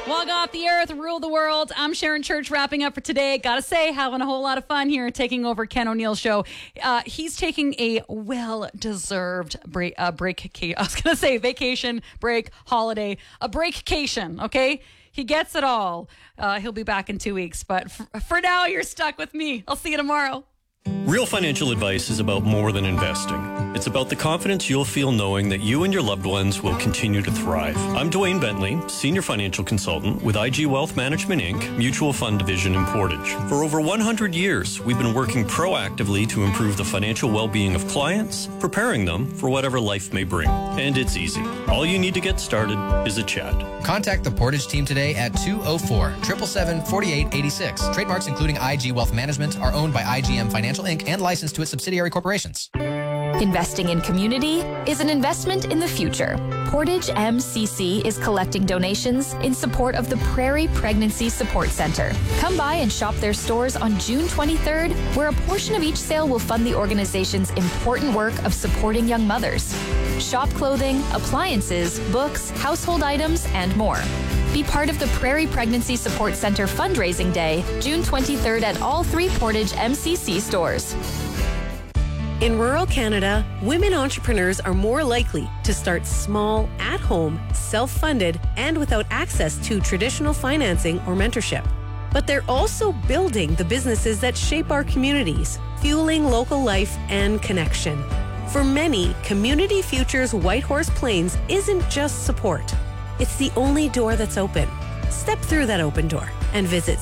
Walk off the earth, rule the world. I'm Sharon Church, wrapping up for today. Gotta say, having a whole lot of fun here, taking over Ken O'Neill's show. He's taking a well-deserved break. I was gonna say vacation, break, holiday, a breakcation. Okay, he gets it all. He'll be back in 2 weeks, but for now, you're stuck with me. I'll see you tomorrow. Real financial advice is about more than investing. It's about the confidence you'll feel knowing that you and your loved ones will continue to thrive. I'm Dwayne Bentley, Senior Financial Consultant with IG Wealth Management Inc., Mutual Fund Division in Portage. For over 100 years, we've been working proactively to improve the financial well-being of clients, preparing them for whatever life may bring. And it's easy. All you need to get started is a chat. Contact the Portage team today at 204-777-4886. Trademarks including IG Wealth Management are owned by IGM Financial Inc. and licensed to its subsidiary corporations. Investing in community is an investment in the future. Portage MCC is collecting donations in support of the Prairie Pregnancy Support Center. Come by and shop their stores on June 23rd, where a portion of each sale will fund the organization's important work of supporting young mothers. Shop clothing, appliances, books, household items, and more. Be part of the Prairie Pregnancy Support Center fundraising day, June 23rd at all 3 Portage MCC stores. In rural Canada, women entrepreneurs are more likely to start small, at home, self-funded, and without access to traditional financing or mentorship. But they're also building the businesses that shape our communities, fueling local life and connection. For many, Community Futures Whitehorse Plains isn't just support. It's the only door that's open. Step through that open door and visit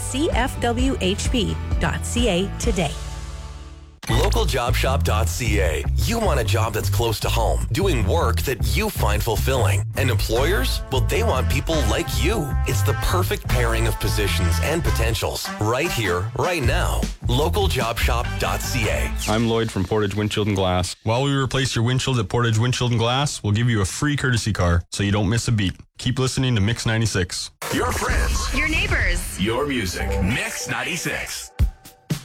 cfwhp.ca today. LocalJobShop.ca. You want a job that's close to home, doing work that you find fulfilling. And employers? Well, they want people like you. It's the perfect pairing of positions and potentials. Right here, right now. LocalJobShop.ca. I'm Lloyd from Portage Windshield and Glass. While we replace your windshield at Portage Windshield and Glass, we'll give you a free courtesy car so you don't miss a beat. Keep listening to Mix 96. Your friends. Your neighbors. Your music. Mix 96.